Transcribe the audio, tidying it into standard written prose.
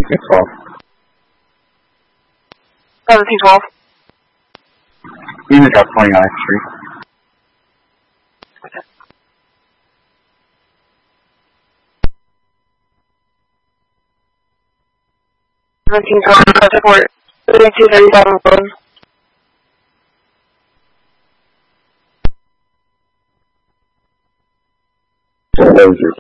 It's 12. 1712. Unit drop 20 on X3. 1712, support. 3237 phone. Closure